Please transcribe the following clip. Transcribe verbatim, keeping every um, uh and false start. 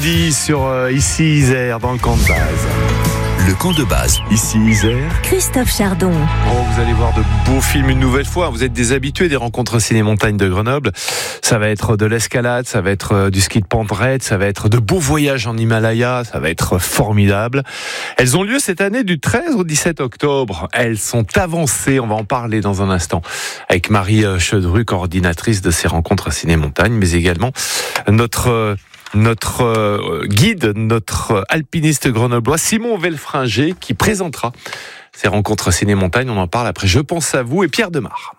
samedi sur euh, Ici Isère dans le camp de base. Le camp de base, ici Isère. Christophe Chardon. Oh, vous allez voir de beaux films une nouvelle fois. Vous êtes des habitués des rencontres ciné-montagne de Grenoble. Ça va être de l'escalade, ça va être du ski de pente raide, ça va être de beaux voyages en Himalaya, ça va être formidable. Elles ont lieu cette année du treize au dix-sept octobre. Elles sont avancées, on va en parler dans un instant avec Marie Chedru, coordinatrice de ces rencontres ciné-montagne, mais également notre... Notre euh, guide, notre alpiniste grenoblois, Simon Velfringer, qui présentera ces rencontres ciné-montagne. On en parle après Je pense à vous et Pierre Demar.